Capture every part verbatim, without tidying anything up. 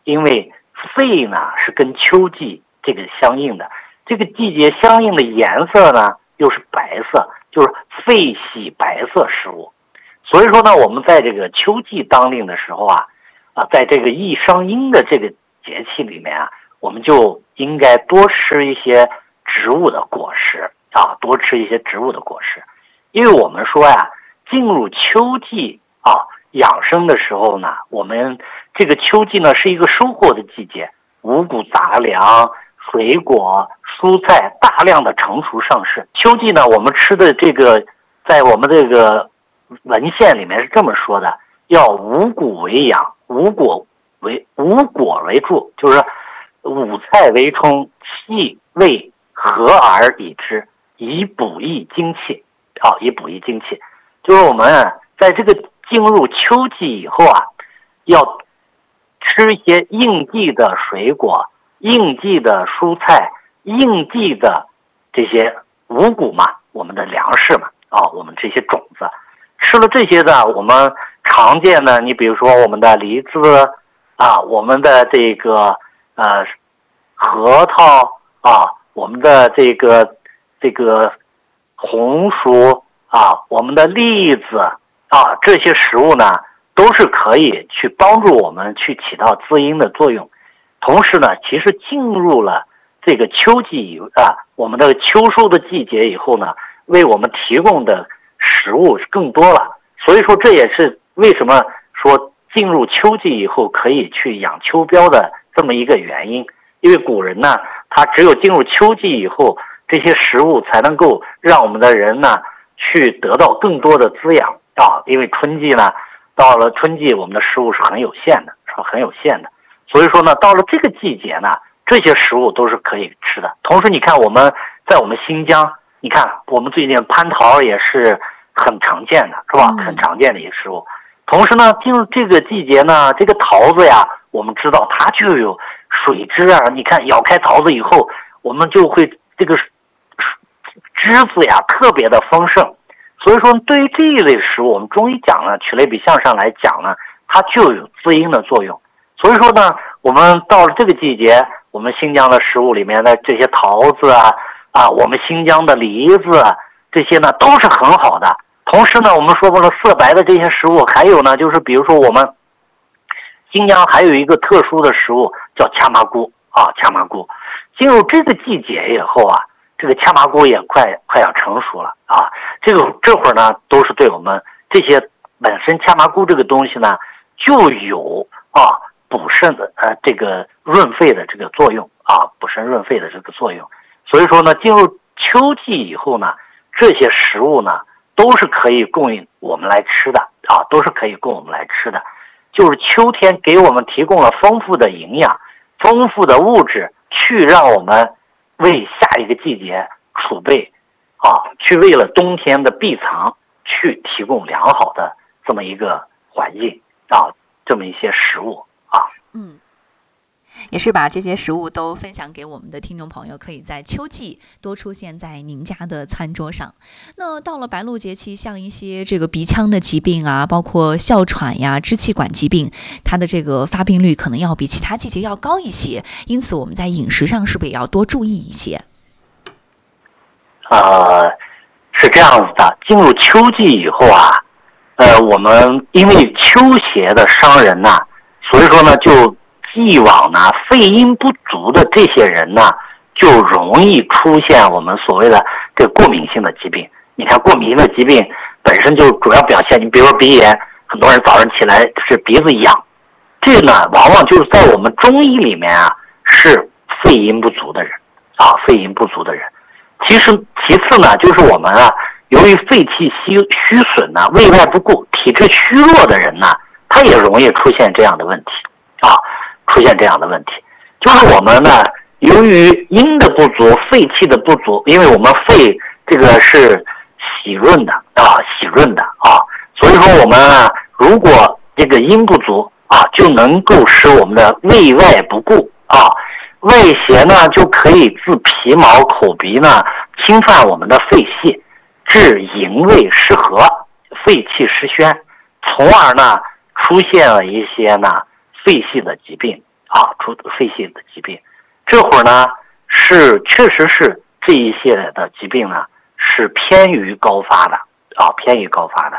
因为肺呢是跟秋季这个相应的，这个季节相应的颜色呢又是白色，就是肺喜白色食物。所以说呢，我们在这个秋季当令的时候啊，啊，在这个易伤阴的这个节气里面啊，我们就应该多吃一些植物的果实啊，多吃一些植物的果实，因为我们说呀，进入秋季啊，养生的时候呢，我们这个秋季呢是一个收获的季节，五谷杂粮、水果、蔬菜大量的成熟上市。秋季呢，我们吃的这个，在我们这个文献里面是这么说的，要五谷为养，五果为五果为助，就是五菜为充，气味和而已之，以补益精气啊，以补益精气。就是我们在这个进入秋季以后啊，要吃一些应季的水果、应季的蔬菜、应季的这些五谷嘛，我们的粮食嘛，啊，我们这些种子。吃了这些呢，我们常见的，你比如说我们的梨子啊，我们的这个呃核桃啊，我们的这个这个红薯啊，我们的栗子啊，这些食物呢，都是可以去帮助我们去起到滋阴的作用。同时呢，其实进入了这个秋季以啊，我们的秋收的季节以后呢，为我们提供的食物更多了。所以说这也是为什么说进入秋季以后可以去养秋膘的这么一个原因。因为古人呢，他只有进入秋季以后，这些食物才能够让我们的人呢去得到更多的滋养啊。因为春季呢，到了春季我们的食物是很有限的，是很有限的。所以说呢，到了这个季节呢，这些食物都是可以吃的。同时你看我们在我们新疆，你看我们最近蟠桃也是很常见的，是吧？很常见的一个食物。同时呢，进入这个季节呢，这个桃子呀，我们知道它就有水汁啊。你看咬开桃子以后，我们就会这个汁子呀特别的丰盛。所以说对于这一类食物，我们中医讲呢，取类比象上来讲呢，它就有滋阴的作用。所以说呢，我们到了这个季节，我们新疆的食物里面的这些桃子啊啊，我们新疆的梨子啊，这些呢都是很好的。同时呢，我们说过了色白的这些食物，还有呢，就是比如说我们新疆还有一个特殊的食物叫掐麻菇啊，掐麻菇。进入这个季节以后啊，这个掐麻菇也快快要成熟了啊。这个这会儿呢，都是对我们这些本身掐麻菇这个东西呢，就有啊补肾的呃这个润肺的这个作用啊，补肾润肺的这个作用。所以说呢，进入秋季以后呢，这些食物呢都是可以供应我们来吃的啊，都是可以供我们来吃的。就是秋天给我们提供了丰富的营养、丰富的物质，去让我们为下一个季节储备啊，去为了冬天的避藏去提供良好的这么一个环境啊，这么一些食物啊。 嗯。也是把这些食物都分享给我们的听众朋友，可以在秋季多出现在您家的餐桌上。那到了白露节气，像一些这个鼻腔的疾病啊，包括哮喘呀、支气管疾病，它的这个发病率可能要比其他季节要高一些，因此我们在饮食上是不是也要多注意一些？ 呃，是这样子的，进入秋季以后啊，呃，我们因为秋邪的伤人呐、啊，所以说呢，就既往呢，肺阴不足的这些人呢，就容易出现我们所谓的这个过敏性的疾病。你看，过敏性的疾病本身就主要表现，你比如说鼻炎，很多人早上起来是鼻子痒，这个呢，往往就是在我们中医里面啊，是肺阴不足的人啊，肺阴不足的人。其实其次呢，就是我们啊，由于肺气虚虚损呢，胃外不顾，体质虚弱的人呢，他也容易出现这样的问题啊。出现这样的问题，就是我们呢，由于阴的不足，肺气的不足，因为我们肺这个是喜润的啊，喜润的啊，所以说我们啊，如果这个阴不足啊，就能够使我们的胃外不顾啊，外邪呢就可以自皮毛、口鼻呢侵犯我们的肺系，致营卫失和，肺气失宣，从而呢出现了一些呢肺系的疾病啊，出肺系的疾病。这会儿呢是确实是这一些的疾病呢是偏于高发的啊，偏于高发的。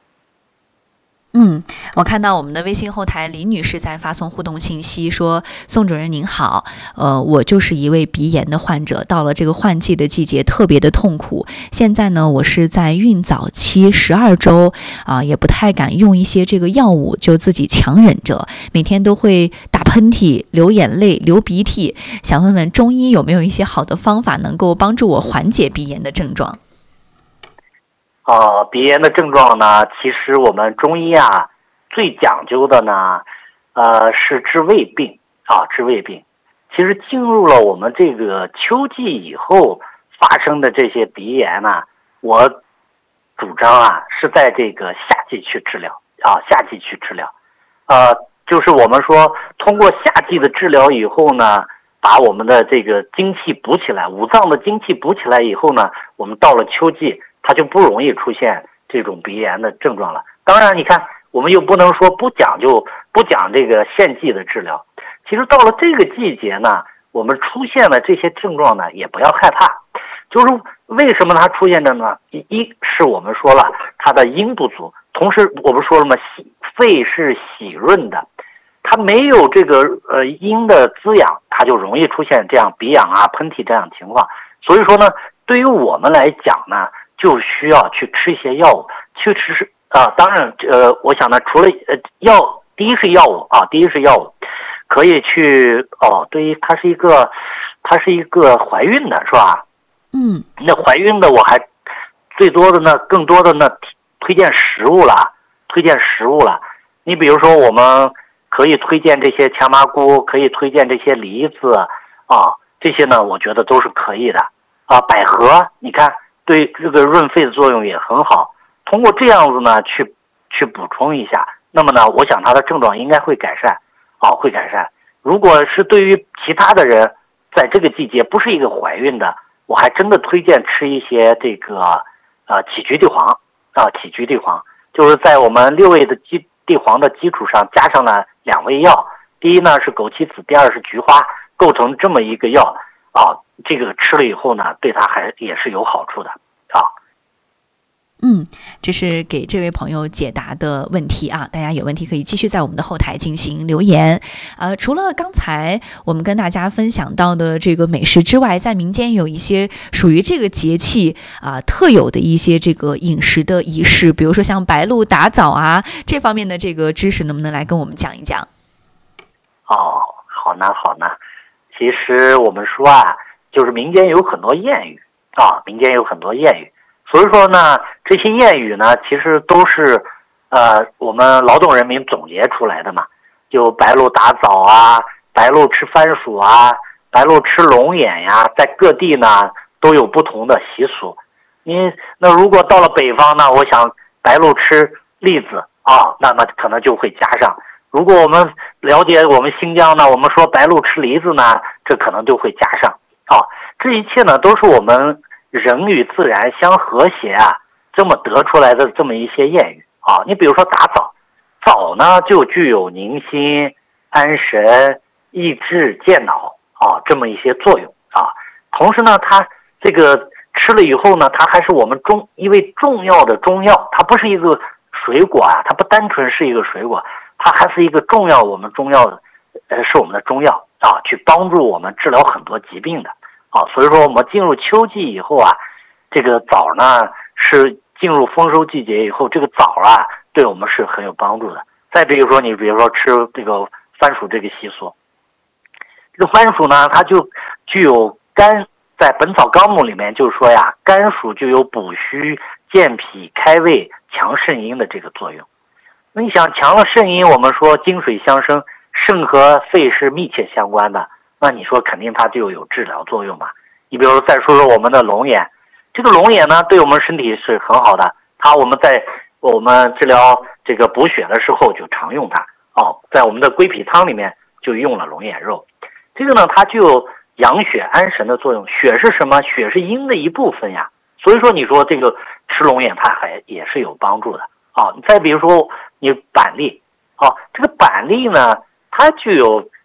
嗯，我看到我们的微信后台李女士在发送互动信息说，宋主任您好，呃，我就是一位鼻炎的患者，到了这个换季的季节特别的痛苦，现在呢我是在孕早期十二周啊、呃，也不太敢用一些这个药物，就自己强忍着，每天都会打喷嚏、流眼泪、流鼻涕，想问问中医有没有一些好的方法能够帮助我缓解鼻炎的症状？ 呃，鼻炎的症状呢，其实我们中医啊最讲究的呢，呃是治胃病啊，治胃病。其实进入了我们这个秋季以后发生的这些鼻炎呢，我主张啊是在这个夏季去治疗啊，夏季去治疗。呃，就是我们说通过夏季的治疗以后呢，把我们的这个精气补起来，五脏的精气补起来以后呢，我们到了秋季，它就不容易出现这种鼻炎的症状了。当然你看我们又不能说不讲究不讲这个献季的治疗，其实到了这个季节呢，我们出现了这些症状呢也不要害怕。就是为什么它出现的呢？一是我们说了它的阴不足，同时我们说了嘛，肺是喜润的，它没有这个呃阴的滋养，它就容易出现这样鼻痒啊喷嚏这样情况。所以说呢，对于我们来讲呢，就需要去吃一些药物，去吃啊。当然，呃，我想呢，除了呃药，第一是药物啊，第一是药物，可以去哦。对于它是一个，它是一个怀孕的是吧？ 嗯， 那怀孕的我还最多的呢，更多的呢，推荐食物了，推荐食物了。你比如说，我们可以推荐这些强麻菇，可以推荐这些梨子啊，这些呢，我觉得都是可以的啊。百合，你看。对这个润肺的作用也很好，通过这样子呢去去补充一下，那么呢我想他的症状应该会改善啊，会改善。如果是对于其他的人在这个季节不是一个怀孕的，我还真的推荐吃一些这个呃杞菊地黄啊，杞菊地黄就是在我们六味的基地黄的基础上加上了两味药，第一呢是枸杞子，第二是菊花，构成这么一个药啊，这个吃了以后呢，对它还也是有好处的啊。 嗯，这是给这位朋友解答的问题啊，大家有问题可以继续在我们的后台进行留言。呃，除了刚才我们跟大家分享到的这个美食之外，在民间有一些属于这个节气啊、呃、特有的一些这个饮食的仪式，比如说像白露打枣啊这方面的这个知识，能不能来跟我们讲一讲？ 哦，好呢，好呢。其实我们说啊，就是民间有很多谚语啊，民间有很多谚语。所以说呢，这些谚语呢，其实都是，呃，我们劳动人民总结出来的嘛。就白露打枣啊，白露吃番薯啊，白露吃龙眼呀，在各地呢都有不同的习俗。你那如果到了北方呢，我想白露吃栗子啊，那么可能就会加上。如果我们了解我们新疆呢，我们说白露吃梨子呢，这可能就会加上啊。这一切呢，都是我们人与自然相和谐啊，这么得出来的这么一些谚语啊。你比如说打枣，枣呢就具有宁心、安神、益智、健脑啊这么一些作用啊。同时呢，它这个吃了以后呢，它还是我们中一味重要的中药，它不是一个水果啊，它不单纯是一个水果，它还是一个重要我们中药的，呃，是我们的中药啊，去帮助我们治疗很多疾病的。啊，所以说我们进入秋季以后啊，这个枣呢是进入丰收季节以后，这个枣啊对我们是很有帮助的。再比如说，你比如说吃这个番薯这个习俗，这个番薯呢，它就具有肝，在《本草纲目》里面就说呀，甘薯就有补虚、健脾、开胃、强肾阴的这个作用。那你想强了肾阴，我们说精水相生，肾和肺是密切相关的。那你说肯定它就有治疗作用嘛？你比如说再说说我们的龙眼，这个龙眼呢对我们身体是很好的，它我们在我们治疗这个补血的时候就常用它哦，在我们的归脾汤里面就用了龙眼肉，这个呢它就有养血安神的作用。血是什么？血是阴的一部分呀，所以说你说这个吃龙眼它还也是有帮助的啊。再比如说你板栗啊，这个板栗呢它具有